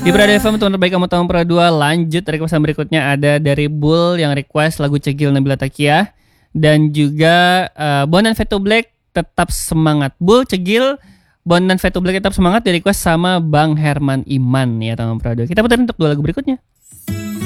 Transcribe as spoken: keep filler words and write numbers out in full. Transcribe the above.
Di Prado F M teman terbaik kamu tahun Pro dua. Lanjut requestan berikutnya ada dari Bull yang request lagu Cegil Nabila Takia. Dan juga uh, Bon dan Fade to Black tetap semangat. Bull, Cegil, Bon dan Fade to Black tetap semangat di request sama Bang Herman Iman ya teman Pro dua. Kita putar untuk dua lagu berikutnya.